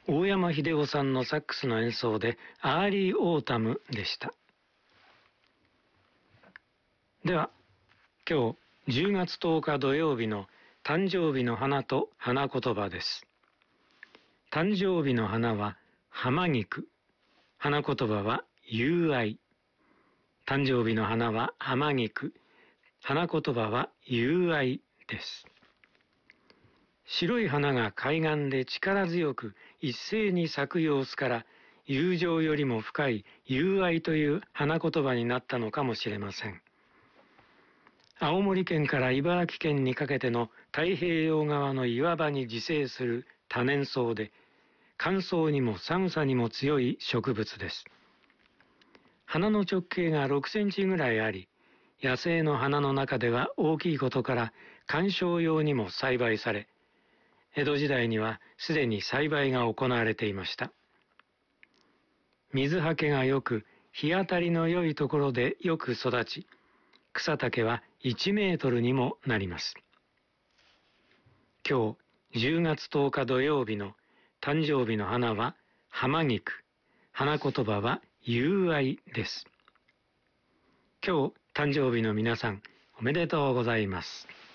大山秀夫さんのサックスの演奏でアーリーオータムでした。では今日10月10日土曜日の誕生日の花と花言葉です。誕生日の花は浜菊、花言葉は友愛。誕生日の花は浜菊、花言葉は友愛です。白い花が海岸で力強く一斉に咲く様子から、友情よりも深い友愛という花言葉になったのかもしれません。青森県から茨城県にかけての太平洋側の岩場に自生する多年草で、乾燥にも寒さにも強い植物です。花の直径が6センチぐらいあり、野生の花の中では大きいことから観賞用にも栽培され、江戸時代にはすでに栽培が行われていました。水はけが良く、日当たりの良いところでよく育ち、草丈は1メートルにもなります。今日10月10日土曜日の誕生日の花は浜菊、花言葉は友愛です。今日誕生日の皆さん、おめでとうございます。